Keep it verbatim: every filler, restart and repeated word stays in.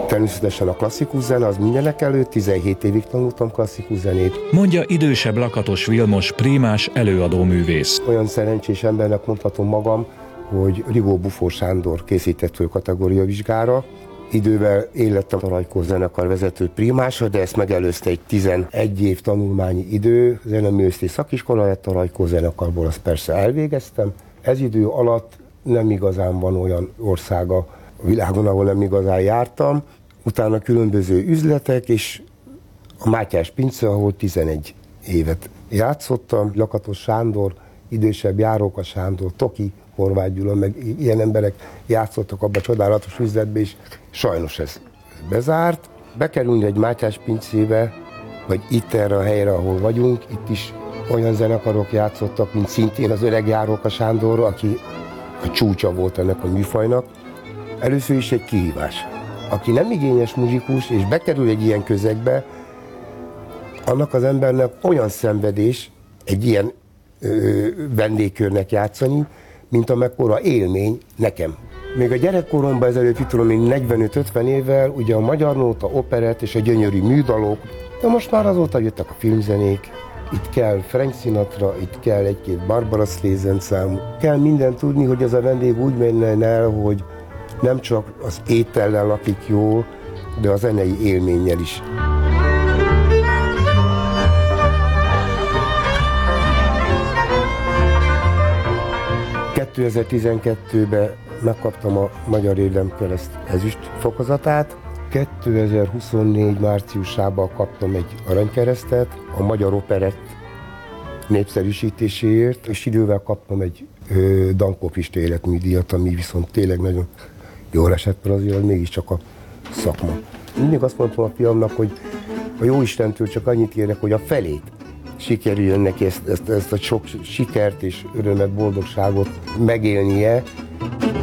Természetesen a klasszikus zene az mindenek előtt, tizenhét évig tanultam klasszikus zenét. Mondja idősebb Lakatos Vilmos prímás előadóművész. Olyan szerencsés embernek mondhatom magam, hogy Rigó Bufó Sándor készített föl kategóriavizsgára. Idővel én lettem a Rajkó zenekar vezető prímása, de ezt megelőzte egy tizenegy év tanulmányi idő. Zeneművészeti szakiskola lett a Rajkó zenekarból, azt persze elvégeztem. Ez idő alatt nem igazán van olyan országa a világon, ahol nem igazán jártam. Utána különböző üzletek, és a Mátyás Pince, ahol tizenegy évet játszottam. Lakatos Sándor, idősebb Járóka Sándor, Toki, Horváth Gyula, meg ilyen emberek játszottak abba a csodálatos üzletbe, és sajnos ez bezárt. Bekerülni egy Mátyás Pincébe, vagy itt erre a helyre, ahol vagyunk, itt is olyan zenekarok játszottak, mint szintén az öreg Járóka Sándor, aki a csúcsa volt ennek a műfajnak. Először is egy kihívás. Aki nem igényes muzsikus, és bekerül egy ilyen közegbe, annak az embernek olyan szenvedés egy ilyen ö, vendégkörnek játszani, mint amekkora élmény nekem. Még a gyerekkoromban ezelőtt, itt tudom én negyvenöt-ötven évvel, ugye a magyar nóta, operett és a gyönyörű műdalok, de most már azóta jöttek a filmzenék, itt kell Frank Sinatra, itt kell egy-két Barbara Streisand szám, kell mindent tudni, hogy ez a vendég úgy menjen el, hogy nem csak az étellel lakik jól, de a zenei élménnyel is. kétezer-tizenkettőben megkaptam a Magyar Érdemkereszt ezüst fokozatát. kétezer-huszonnégy márciusában kaptam egy aranykeresztet a magyar operett népszerűsítéséért, és idővel kaptam egy ö, Dankó Pista életműdíjat, ami viszont tényleg nagyon jól esett, mert azért mégiscsak a szakma. Mindig azt mondtam a fiamnak, hogy a Jóistentől csak annyit kérek, hogy a felét sikerüljön neki ezt, ezt, ezt a sok sikert és örömet, boldogságot megélnie.